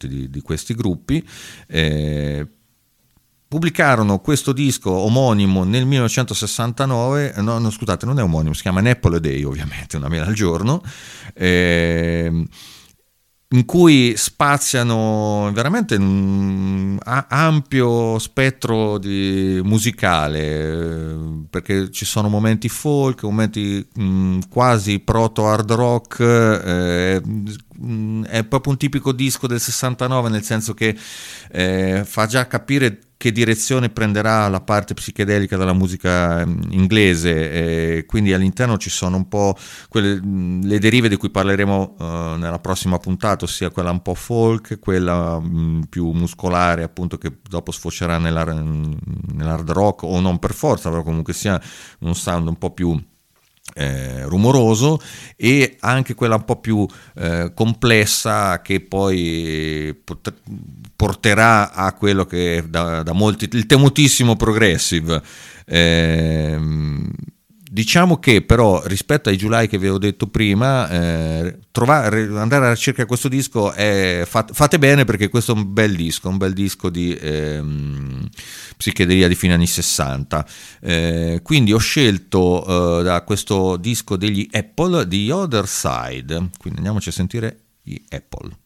molti di questi gruppi. Pubblicarono questo disco omonimo nel 1969, no, scusate, non è omonimo, si chiama An Apple a Day, ovviamente, una mela al giorno, in cui spaziano veramente un ampio spettro musicale, perché ci sono momenti folk, momenti quasi proto hard rock, è proprio un tipico disco del 69, nel senso che fa già capire che direzione prenderà la parte psichedelica della musica inglese, quindi all'interno ci sono un po' le derive di cui parleremo nella prossima puntata, ossia quella un po' folk, quella più muscolare, appunto, che dopo sfocerà nell'hard rock, o non per forza, però comunque sia un sound un po' più rumoroso, e anche quella un po' più complessa, che poi porterà a quello che è da molti il temutissimo progressive. Diciamo che però rispetto ai July che vi ho detto prima, andare alla ricerca di questo disco fate bene, perché questo è un bel disco di psichedelia di fine anni 60. Quindi ho scelto da questo disco degli Apple The Other Side, quindi andiamoci a sentire gli Apple.